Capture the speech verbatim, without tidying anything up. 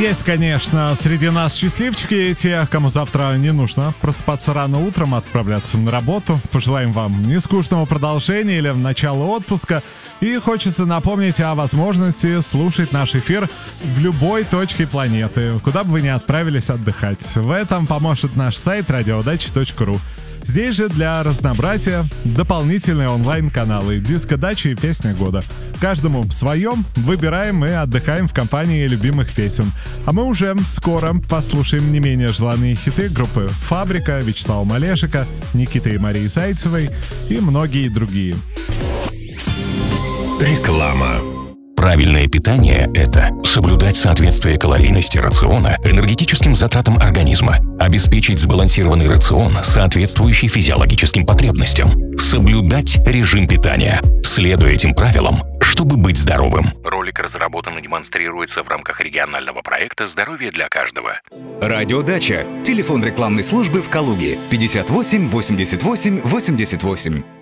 есть, конечно, среди нас счастливчики, те, кому завтра не нужно просыпаться рано утром, отправляться на работу. Пожелаем вам нескучного продолжения или начала отпуска. И хочется напомнить о возможности слушать наш эфир в любой точке планеты, куда бы вы ни отправились отдыхать. В этом поможет наш сайт радиоудача точка ру. Здесь же для разнообразия дополнительные онлайн-каналы «Диско Дача» и «Песня года». Каждому в своем выбираем и отдыхаем в компании любимых песен. А мы уже скоро послушаем не менее желанные хиты группы «Фабрика», Вячеслава Малешика, Никиты и Марии Зайцевой и многие другие. Реклама. Правильное питание – это соблюдать соответствие калорийности рациона энергетическим затратам организма, обеспечить сбалансированный рацион, соответствующий физиологическим потребностям, соблюдать режим питания, следуя этим правилам, чтобы быть здоровым. Ролик разработан и демонстрируется в рамках регионального проекта «Здоровье для каждого». Радиодача. Телефон рекламной службы в Калуге пятьдесят восемь восемьдесят восемь восемьдесят восемь.